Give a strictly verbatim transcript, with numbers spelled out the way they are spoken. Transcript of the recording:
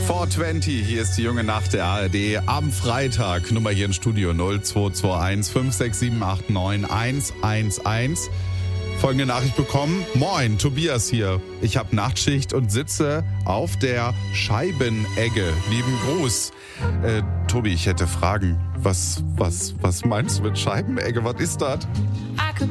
vier zwanzig, hier ist die junge Nacht der A R D am Freitag. Nummer hier im Studio null zwei zwei eins fünf sechs sieben acht neun eins eins eins. Folgende Nachricht bekommen. Moin, Tobias hier. Ich habe Nachtschicht und sitze auf der Scheibenegge. Lieben Gruß. Äh, Tobi, ich hätte Fragen. Was, was, was meinst du mit Scheibenegge? Was ist das? I could